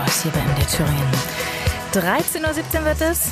Neues hier bei MDR Thüringen. 13:17 Uhr wird es.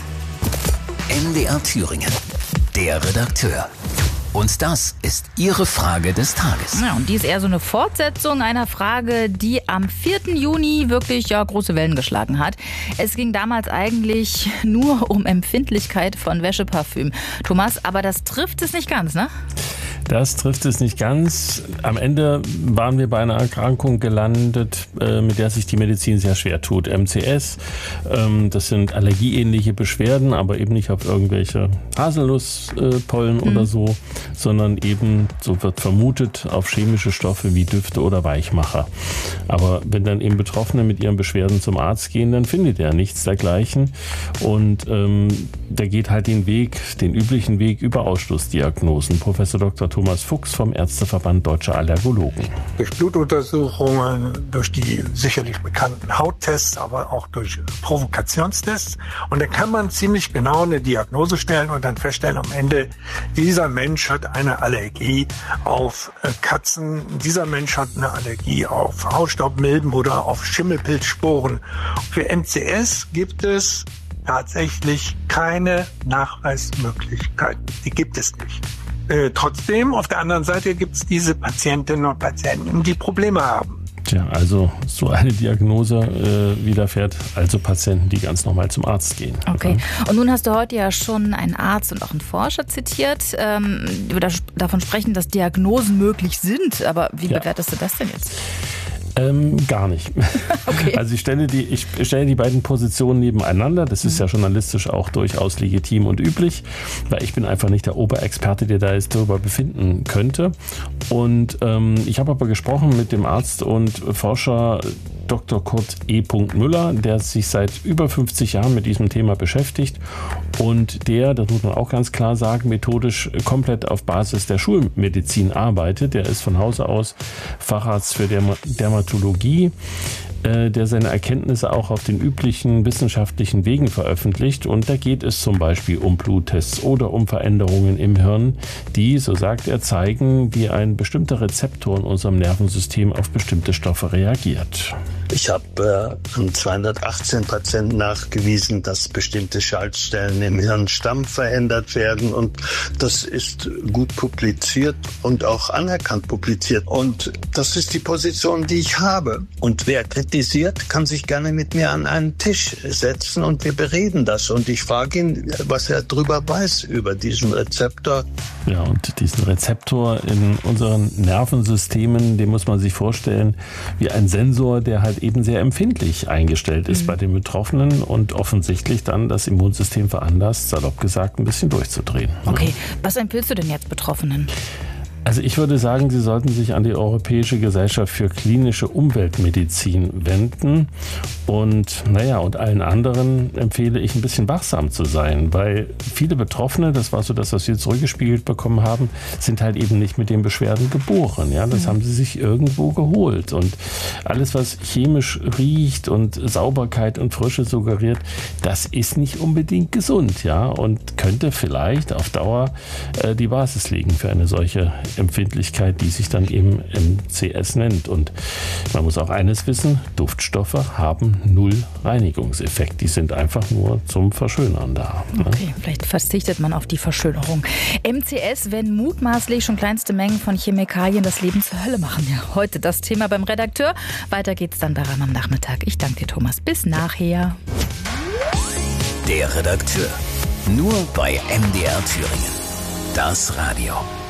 MDR Thüringen, der Redakteur. Und das ist Ihre Frage des Tages. Ja, und die ist eher so eine Fortsetzung einer Frage, die am 4. Juni wirklich große Wellen geschlagen hat. Es ging damals eigentlich nur um Empfindlichkeit von Wäscheparfüm. Thomas, aber das trifft es nicht ganz, ne? Das trifft es nicht ganz. Am Ende waren wir bei einer Erkrankung gelandet, mit der sich die Medizin sehr schwer tut. MCS, das sind allergieähnliche Beschwerden, aber eben nicht auf irgendwelche Haselnusspollen oder so, sondern eben, so wird vermutet, auf chemische Stoffe wie Düfte oder Weichmacher. Aber wenn dann eben Betroffene mit ihren Beschwerden zum Arzt gehen, dann findet er nichts dergleichen. Und der geht halt den üblichen Weg über Ausschlussdiagnosen. Professor Dr. Thomas Fuchs vom Ärzteverband Deutscher Allergologen. Durch Blutuntersuchungen, durch die sicherlich bekannten Hauttests, aber auch durch Provokationstests. Und dann kann man ziemlich genau eine Diagnose stellen und dann feststellen am Ende, dieser Mensch hat eine Allergie auf Katzen, dieser Mensch hat eine Allergie auf Hausstaubmilben oder auf Schimmelpilzsporen. Für MCS gibt es tatsächlich keine Nachweismöglichkeiten. Die gibt es nicht. Trotzdem, auf der anderen Seite gibt es diese Patientinnen und Patienten, die Probleme haben. Tja, also so eine Diagnose widerfährt also Patienten, die ganz normal zum Arzt gehen. Okay. Und nun hast du heute ja schon einen Arzt und auch einen Forscher zitiert, die davon sprechen, dass Diagnosen möglich sind. Aber wie bewertest du das denn jetzt? Gar nicht. Okay. Also ich stelle die beiden Positionen nebeneinander. Das ist ja journalistisch auch durchaus legitim und üblich, weil ich bin einfach nicht der Oberexperte, der da jetzt darüber befinden könnte. Und ich habe aber gesprochen mit dem Arzt und Forscher Dr. Kurt E. Müller, der sich seit über 50 Jahren mit diesem Thema beschäftigt und das muss man auch ganz klar sagen, methodisch komplett auf Basis der Schulmedizin arbeitet. Der ist von Hause aus Facharzt für Dermatologie, der seine Erkenntnisse auch auf den üblichen wissenschaftlichen Wegen veröffentlicht. Und da geht es zum Beispiel um Bluttests oder um Veränderungen im Hirn, die, so sagt er, zeigen, wie ein bestimmter Rezeptor in unserem Nervensystem auf bestimmte Stoffe reagiert. Ich habe an 218 Patienten nachgewiesen, dass bestimmte Schaltstellen im Hirnstamm verändert werden. Und das ist gut publiziert und auch anerkannt publiziert. Und das ist die Position, die ich habe. Und wer kritisiert, kann sich gerne mit mir an einen Tisch setzen und wir bereden das. Und ich frage ihn, was er drüber weiß über diesen Rezeptor. Ja, und diesen Rezeptor in unseren Nervensystemen, den muss man sich vorstellen wie ein Sensor, der halt eben sehr empfindlich eingestellt ist bei den Betroffenen und offensichtlich dann das Immunsystem veranlasst, salopp gesagt, ein bisschen durchzudrehen. Okay, was empfiehlst du denn jetzt Betroffenen? Also ich würde sagen, Sie sollten sich an die Europäische Gesellschaft für klinische Umweltmedizin wenden und allen anderen empfehle ich, ein bisschen wachsam zu sein, weil viele Betroffene, das war so das, was wir zurückgespiegelt bekommen haben, sind halt eben nicht mit den Beschwerden geboren. Ja, das haben sie sich irgendwo geholt und alles, was chemisch riecht und Sauberkeit und Frische suggeriert, das ist nicht unbedingt gesund, ja, und könnte vielleicht auf Dauer die Basis legen für eine solche Empfindlichkeit, die sich dann eben MCS nennt. Und man muss auch eines wissen, Duftstoffe haben 0 Reinigungseffekt. Die sind einfach nur zum Verschönern da. Okay, vielleicht verzichtet man auf die Verschönerung. MCS, wenn mutmaßlich schon kleinste Mengen von Chemikalien das Leben zur Hölle machen. Ja, heute das Thema beim Redakteur. Weiter geht's dann daran am Nachmittag. Ich danke dir, Thomas. Bis nachher. Der Redakteur. Nur bei MDR Thüringen. Das Radio.